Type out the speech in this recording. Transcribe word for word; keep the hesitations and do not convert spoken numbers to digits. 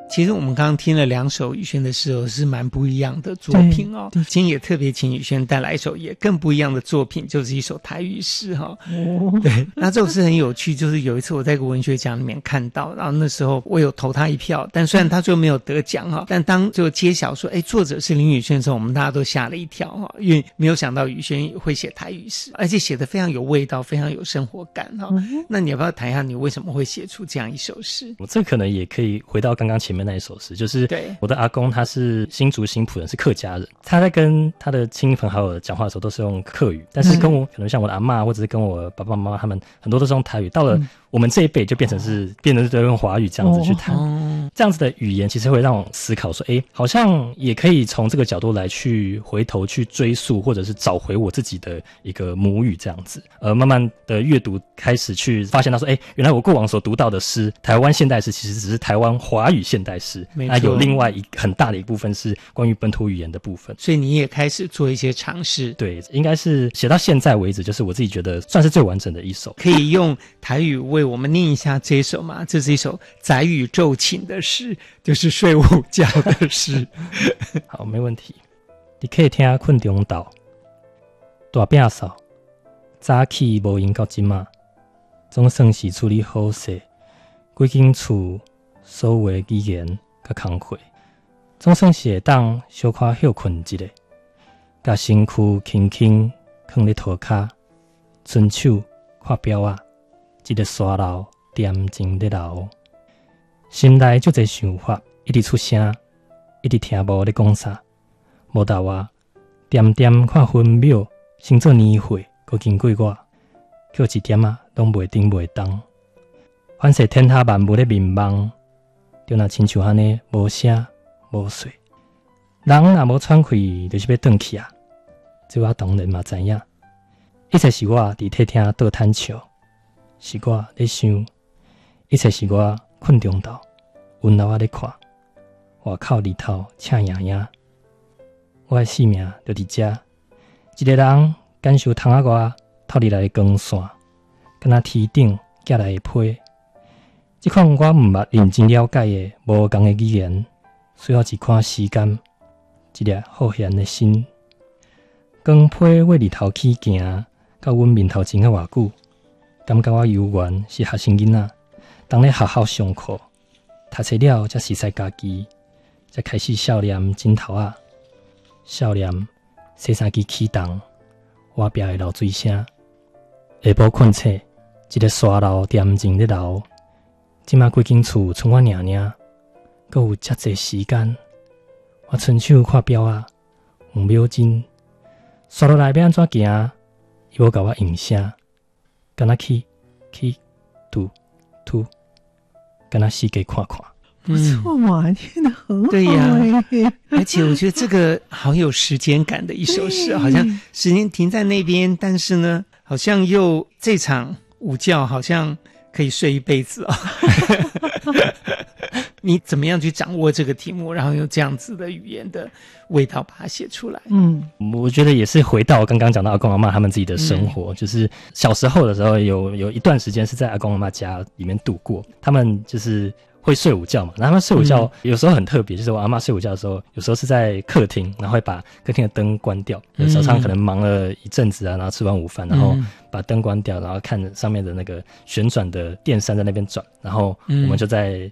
其实我们刚刚听了两首雨萱的诗哦，是蛮不一样的作品哦。今天也特别请雨萱带来一首也更不一样的作品，就是一首台语诗哈、哦。哦，对，那这首诗很有趣，就是有一次我在一个文学奖里面看到，然后那时候我有投他一票，但虽然他最后没有得奖哈，但当就揭晓说，哎，作者是林雨萱的时候，我们大家都吓了一跳哈，因为没有想到雨萱会写台语诗，而且写得非常有味道，非常有生活感哈。嗯、那你要不要谈一下你为什么会写出这样一首诗？ 我这可能也可以回到刚刚前面那一首诗，就是我的阿公他是新竹新埔人，是客家人，他在跟他的亲朋好友讲话的时候都是用客语，但是跟我、嗯、可能像我的阿嬷或者是跟我爸爸妈妈他们很多都是用台语，到了我们这一辈就变成是、哦、变成是用华语这样子去谈、哦、这样子的语言其实会让我思考说，诶，好像也可以从这个角度来去回头去追溯或者是找回我自己的一个母语这样子，呃，慢慢的阅读开始去发现到说，诶，原来我过往所读到的诗，台湾现代诗其实只是台湾华语现代诗，那有另外一很大的一部分是关于本土语言的部分， 所以你也开始做一些尝试。 对，应该是写到现在为止，就是我自己觉得算是最完整的一首。 可以用台语为我们念一下这一首吗？这是一首载语奏琴的诗，就是睡午觉的诗。 好，没问题。你客厅困中昼，大摒扫，早起无闲到即马，总算是处理好势，规间厝所有的语言甲工课，总算是会当小可休困一下，甲身躯轻轻放咧涂骹，伸手看表啊，一个沙漏恬静咧流，心内足侪想法，一直出声，一直听无咧讲啥，无答我，点点看分秒，成做年岁，搁经过我，叫一点啊，拢袂顶袂动，反正天下万物咧迷茫。就那亲像安尼无声无水，人若无喘气，就是要转去啊！这我当然嘛知影，一切是我伫客厅倒摊笑，是我咧想，一切是我困中昼，温柔啊咧看，外口日头赤影影，我的性命就伫遮，一个人感受窗仔外透入来的光线，敢若天顶寄来的被。这款我毋捌认真了解的无同的语言，需要一款时间，一粒好闲的心。光被为日头起行，到阮面头前的偌久，感觉我犹原是学生囡仔，当咧学校上课，读册了才识识家己，才开始少年枕头仔，少年洗衫机启动，瓦壁的流水声，下晡困醒，一个沙漏恬静咧流。即马规间厝剩我娘娘，阁有遮济时间，我伸手看表啊，有秒针，刷落来要安怎行？伊无甲我应声，敢若去去嘟嘟，敢若四界看看。 不错嘛，念得很好。 对呀，而且我觉得这个好有时间感的一首诗，好像时间停在那边，但是呢，好像又这场午觉好像可以睡一辈子啊、哦！你怎么样去掌握这个题目，然后用这样子的语言的味道把它写出来？ 嗯，我觉得也是回到刚刚讲到阿公阿嬷他们自己的生活，嗯、就是小时候的时候有有一段时间是在阿公阿嬷家里面度过，他们就是会睡午觉嘛，然后他们睡午觉有时候很特别，就是我阿嬷睡午觉的时候，有时候是在客厅，然后会把客厅的灯关掉，有时候常可能忙了一阵子啊，然后吃完午饭，然后把灯关掉，然后看上面的那个旋转的电扇在那边转，然后我们就在